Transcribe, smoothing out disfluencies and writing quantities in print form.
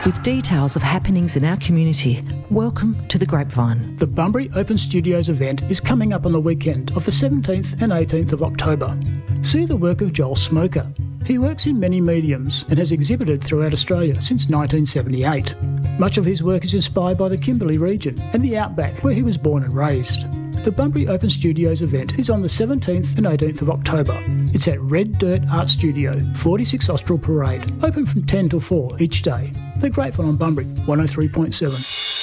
with details of happenings in our community. Welcome to The Grapevine. The Bunbury Open Studios event is coming up on the weekend of the 17th and 18th of October. See the work of Joel Smoker. He works in many mediums and has exhibited throughout Australia since 1978. Much of his work is inspired by the Kimberley region and the Outback, where he was born and raised. The Bunbury Open Studios event is on the 17th and 18th of October. It's at Red Dirt Art Studio, 46 Austral Parade, open from 10 till 4 each day. The Grapevine on Bunbury, 103.7.